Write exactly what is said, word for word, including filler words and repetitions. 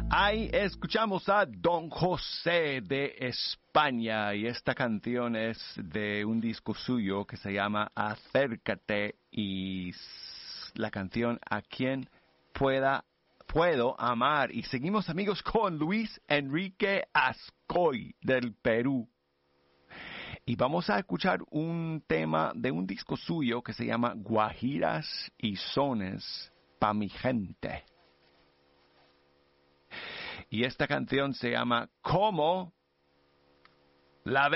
Ahí escuchamos a Don José de España y esta canción es de un disco suyo que se llama Acércate y la canción A quien pueda puedo amar. Y seguimos amigos con Luis Enrique Ascoy del Perú. Y vamos a escuchar un tema de un disco suyo que se llama Guajiras y Sones pa' mi gente. Y esta canción se llama ¿Cómo la ves?